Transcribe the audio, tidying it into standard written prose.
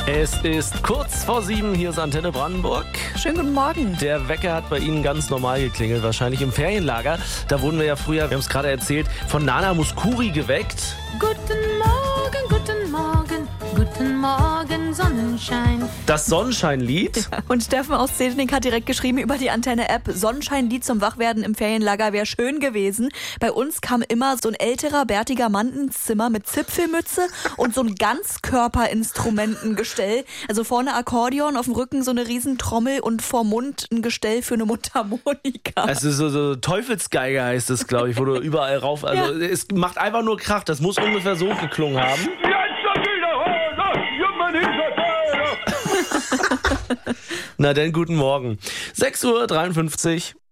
Es ist kurz vor 7, hier ist Antenne Brandenburg. Schönen guten Morgen. Der Wecker hat bei Ihnen ganz normal geklingelt, wahrscheinlich im Ferienlager. Da wurden wir ja früher, wir haben es gerade erzählt, von Nana Mouskouri geweckt. Guten Morgen, guten Morgen, guten Morgen, Sonnenschein. Das Sonnenscheinlied. Und Steffen aus Zednik hat direkt geschrieben über die Antenne-App, Sonnenscheinlied zum Wachwerden im Ferienlager wäre schön gewesen. Bei uns kam immer so ein älterer, bärtiger Mann ins Zimmer mit Zipfelmütze und so ein Ganzkörperinstrumentengestell. Also vorne Akkordeon, auf dem Rücken so eine Riesentrommel und vor Mund ein Gestell für eine Mundharmonika. Es ist so Teufelsgeige heißt es, glaube ich, wo du überall rauf... Also es macht einfach nur Krach. Das muss ungefähr so geklungen haben. Na denn, guten Morgen. 6:53 Uhr.